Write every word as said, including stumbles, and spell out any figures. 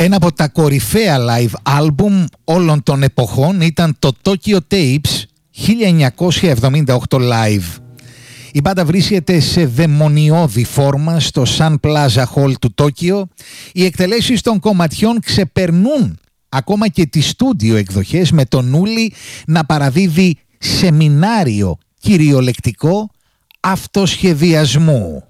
Ένα από τα κορυφαία live album όλων των εποχών ήταν το Tokyo Tapes χίλια εννιακόσια εβδομήντα οκτώ Live. Η μπάντα βρίσκεται σε δαιμονιώδη φόρμα στο Sun Plaza Hall του Τόκιο. Οι εκτελέσεις των κομματιών ξεπερνούν ακόμα και τις στούντιο εκδοχές, με τον Ούλη να παραδίδει σεμινάριο κυριολεκτικό αυτοσχεδιασμού.